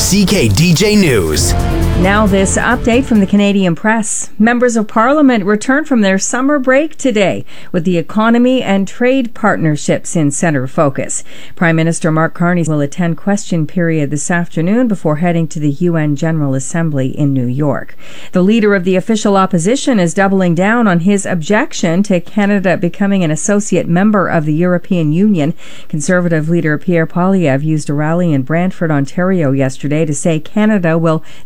CKDJ News. Now this update from the Canadian Press. Members of Parliament return from their summer break today with the economy and trade partnerships in centre focus. Prime Minister Mark Carney will attend question period this afternoon before heading to the UN General Assembly in New York. The leader of the official opposition is doubling down on his objection to Canada becoming an associate member of the European Union. Conservative leader Pierre Poilievre used a rally in Brantford, Ontario yesterday to say Canada will